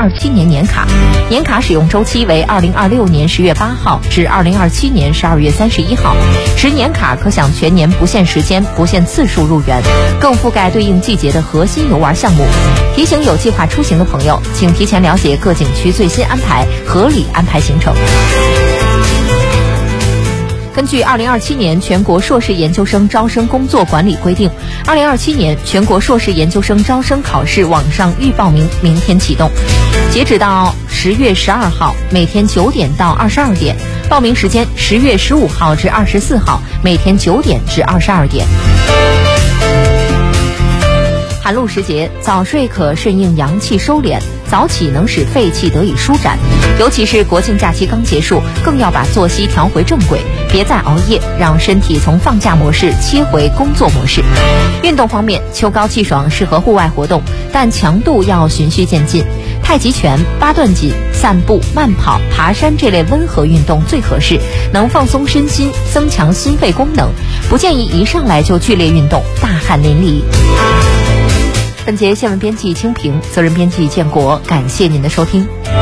2027年年卡，年卡使用周期为2026年10月8号至2027年12月31号，持年卡可享全年不限时间、不限次数入园，更覆盖对应季节的核心游玩项目。提醒有计划出行的朋友，请提前了解各景区最新安排，合理安排行程。根据2027年全国硕士研究生招生工作管理规定，2027年全国硕士研究生招生考试网上预报名明天启动，截止到10月12号每天9点到22点，报名时间10月15号至24号每天9点至22点。寒露时节，早睡可顺应阳气收敛，早起能使肺气得以舒展。尤其是国庆假期刚结束，更要把作息调回正轨，别再熬夜，让身体从放假模式切回工作模式。运动方面，秋高气爽适合户外活动，但强度要循序渐进。太极拳、八段锦、散步、慢跑、爬山这类温和运动最合适，能放松身心，增强心肺功能。不建议一上来就剧烈运动，大汗淋漓。本节新闻编辑清平，责任编辑建国，感谢您的收听。